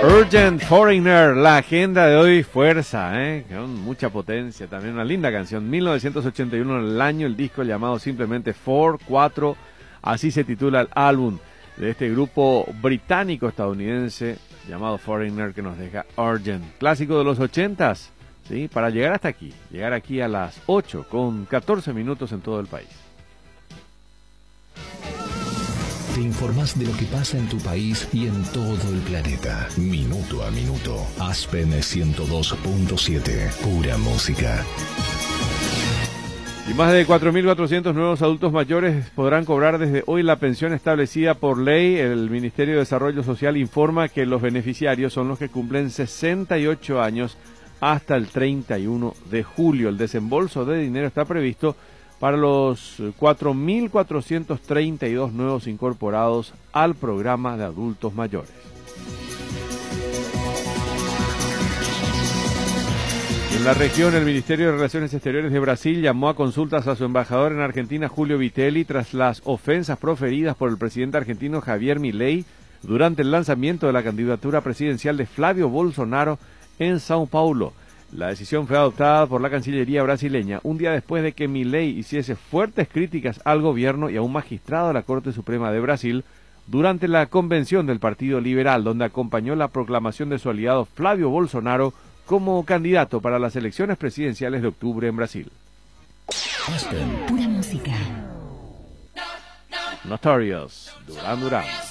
Urgent Foreigner, la agenda de hoy, fuerza, con mucha potencia, también una linda canción. 1981 en el año, el disco llamado simplemente 4, así se titula el álbum de este grupo británico-estadounidense llamado Foreigner, que nos deja Urgent, clásico de los 80s, ¿sí? Para llegar hasta aquí, llegar aquí a las 8 con 14 minutos en todo el país. Te informás de lo que pasa en tu país y en todo el planeta. Minuto a minuto. Aspen 102.7. Pura música. Y más de 4.400 nuevos adultos mayores podrán cobrar desde hoy la pensión establecida por ley. El Ministerio de Desarrollo Social informa que los beneficiarios son los que cumplen 68 años hasta el 31 de julio. El desembolso de dinero está previsto para los 4.432 nuevos incorporados al programa de adultos mayores. En la región, el Ministerio de Relaciones Exteriores de Brasil llamó a consultas a su embajador en Argentina, Julio Vitelli, tras las ofensas proferidas por el presidente argentino Javier Milei durante el lanzamiento de la candidatura presidencial de Flavio Bolsonaro en Sao Paulo. La decisión fue adoptada por la Cancillería brasileña un día después de que Milei hiciese fuertes críticas al gobierno y a un magistrado de la Corte Suprema de Brasil durante la convención del Partido Liberal, donde acompañó la proclamación de su aliado Flavio Bolsonaro como candidato para las elecciones presidenciales de octubre en Brasil. Aspen. Pura música. Notorious, Duran Duran.